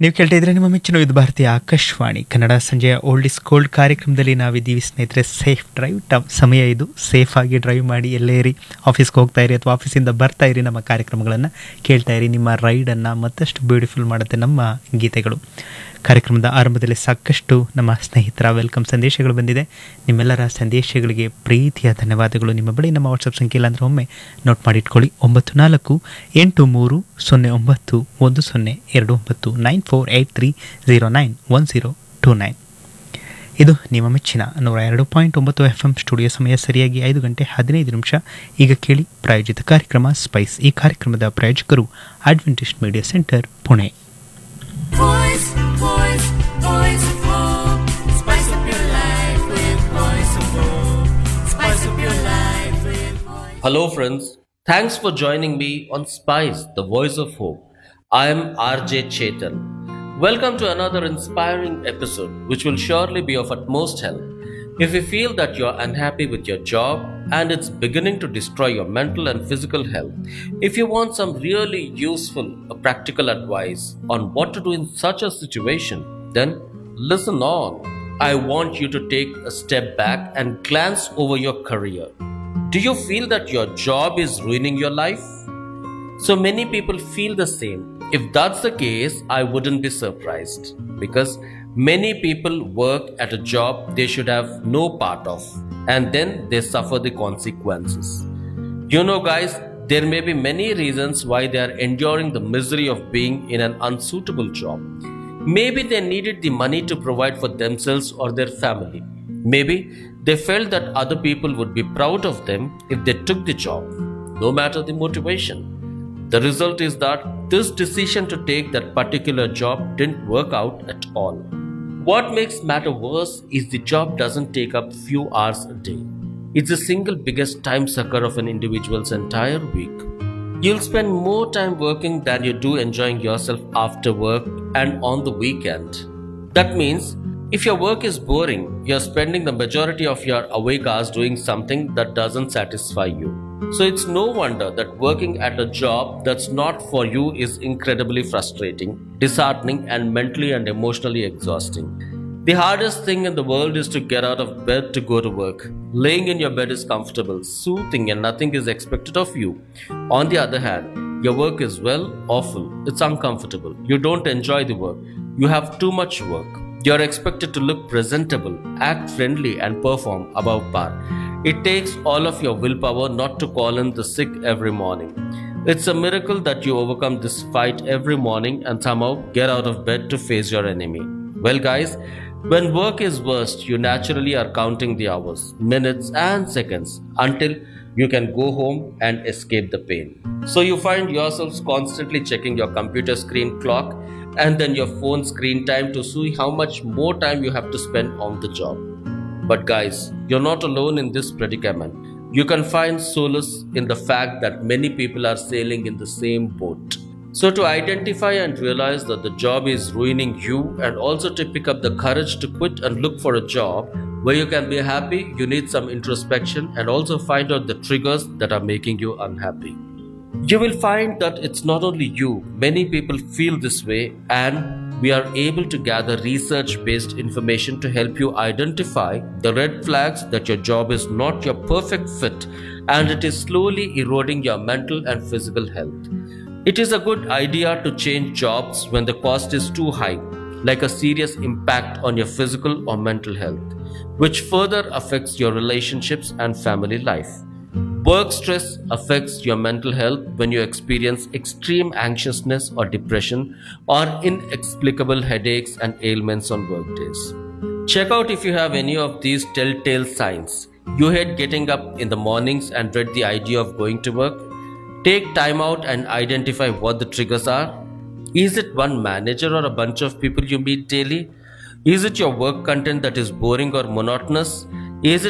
ನೀವು ಕೇಳ್ತಾ ಇದ್ರೆ ನಿಮ್ಮ ಮೆಚ್ಚಿನ ಇದು ಭಾರತೀಯ ಆಕಾಶವಾಣಿ ಕನ್ನಡ ಸಂಜೆಯ ಓಲ್ಡ್ ಇಸ್ ಗೋಲ್ಡ್ ಕಾರ್ಯಕ್ರಮದಲ್ಲಿ ನಾವಿದ್ದೀವಿ ಸ್ನೇಹಿತರೆ. ಸೇಫ್ ಡ್ರೈವ್ ಸಮಯ ಇದು. ಸೇಫ್ ಆಗಿ ಡ್ರೈವ್ ಮಾಡಿ, ಎಲ್ಲೇ ಇರಿ, ಆಫೀಸ್ಗೆ ಹೋಗ್ತಾ ಇರಿ ಅಥವಾ ಆಫೀಸಿಂದ ಬರ್ತಾ ಇರಿ, ನಮ್ಮ ಕಾರ್ಯಕ್ರಮಗಳನ್ನು ಕೇಳ್ತಾ ಇರಿ. ನಿಮ್ಮ ರೈಡನ್ನು ಮತ್ತಷ್ಟು ಬ್ಯೂಟಿಫುಲ್ ಮಾಡುತ್ತೆ ನಮ್ಮ ಗೀತೆಗಳು. ಕಾರ್ಯಕ್ರಮದ ಆರಂಭದಲ್ಲಿ ಸಾಕಷ್ಟು ನಮ್ಮ ಸ್ನೇಹಿತರ ವೆಲ್ಕಮ್ ಸಂದೇಶಗಳು ಬಂದಿದೆ. ನಿಮ್ಮೆಲ್ಲರ ಸಂದೇಶಗಳಿಗೆ ಪ್ರೀತಿಯ ಧನ್ಯವಾದಗಳು. ನಿಮ್ಮ ಬಳಿ ನಮ್ಮ ವಾಟ್ಸಪ್ ಸಂಖ್ಯೆ ಇಲ್ಲ ಅಂದರೆ ಒಮ್ಮೆ ನೋಟ್ ಮಾಡಿ ಇಟ್ಕೊಳ್ಳಿ. 9483091029 9483091029. ಇದು ನಿಮ್ಮ ಮೆಚ್ಚಿನ 102.9 FM ಸ್ಟುಡಿಯೋ. ಸಮಯ ಸರಿಯಾಗಿ 5 ಗಂಟೆ 15 ನಿಮಿಷ. ಈಗ ಕೇಳಿ ಪ್ರಾಯೋಜಿತ ಕಾರ್ಯಕ್ರಮ ಸ್ಪೈಸ್. ಈ ಕಾರ್ಯಕ್ರಮದ ಪ್ರಾಯೋಜಕರು Adventist media centre, Pune. Hello friends, thanks for joining me on Spice, the Voice of Hope. I am RJ Chetan. Welcome to another inspiring episode which will surely be of utmost help. If you feel that you are unhappy with your job and it's beginning to destroy your mental and physical health, if you want some really useful practical advice on what to do in such a situation, then listen on. I want you to take a step back and glance over your career. Do you feel that your job is ruining your life? So many people feel the same. If that's the case, I wouldn't be surprised, because many people work at a job they should have no part of, and then they suffer the consequences. You know guys, there may be many reasons why they are enduring the misery of being in an unsuitable job. Maybe they needed the money to provide for themselves or their family. Maybe they felt that other people would be proud of them if they took the job, no matter the motivation. The result is that this decision to take that particular job didn't work out at all. What makes matter worse is the job doesn't take up few hours a day. It's the single biggest time sucker of an individual's entire week. You'll spend more time working than you do enjoying yourself after work and on the weekend. That means if your work is boring, you're spending the majority of your awake hours doing something that doesn't satisfy you. So it's no wonder that working at a job that's not for you is incredibly frustrating, disheartening, and mentally and emotionally exhausting. The hardest thing in the world is to get out of bed to go to work. Laying in your bed is comfortable, soothing, and nothing is expected of you. On the other hand, your work is, well, awful. It's uncomfortable. You don't enjoy the work. You have too much work. You're expected to look presentable, act friendly, and perform above par. It takes all of your willpower not to call in the sick every morning. It's a miracle that you overcome this fight every morning and somehow get out of bed to face your enemy. Well guys, when work is worst, you naturally are counting the hours, minutes, and seconds until you can go home and escape the pain. So you find yourselves constantly checking your computer screen clock and then your phone screen time to see how much more time you have to spend on the job. But guys, you're not alone in this predicament. You can find solace in the fact that many people are sailing in the same boat. So to identify and realize that the job is ruining you, and also to pick up the courage to quit and look for a job where you can be happy, you need some introspection and also find out the triggers that are making you unhappy. You will find that it's not only you, many people feel this way, and we are able to gather research-based information to help you identify the red flags that your job is not your perfect fit and it is slowly eroding your mental and physical health. It is a good idea to change jobs when the cost is too high, like a serious impact on your physical or mental health, which further affects your relationships and family life. Work stress affects your mental health when you experience extreme anxiousness or depression or inexplicable headaches and ailments on work days. Check out if you have any of these telltale signs. You hate getting up in the mornings and dread the idea of going to work. Take time out and identify what the triggers are. Is it one manager or a bunch of people you meet daily? Is it your work content that is boring or monotonous? Is it